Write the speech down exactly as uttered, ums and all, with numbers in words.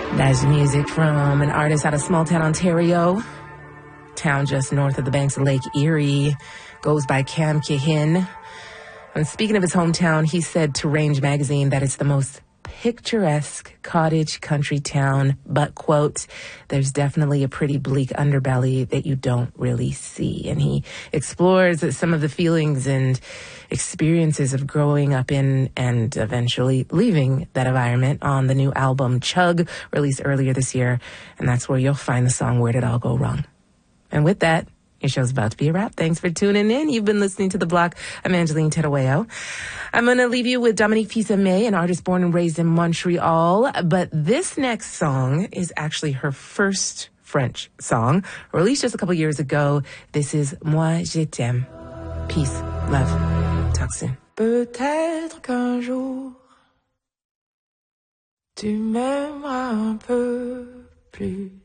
That's music from an artist out of small town Ontario, town just north of the banks of Lake Erie, goes by Cam Kehin. And speaking of his hometown, he said to Range magazine that it's the most picturesque cottage country town, but, quote, there's definitely a pretty bleak underbelly that you don't really see. And he explores some of the feelings and experiences of growing up in and eventually leaving that environment on the new album Chug, released earlier this year. And that's where you'll find the song Where Did It All Go Wrong? And with that, your show's about to be a wrap. Thanks for tuning in. You've been listening to The Block. I'm Angeline Tedaweo. I'm going to leave you with Dominique Fils-Aimé, an artist born and raised in Montreal. But this next song is actually her first French song, released just a couple years ago. This is Moi Je t'aime. Peace, love. Talk soon. Peut-être qu'un jour tu m'aimeras un peu plus.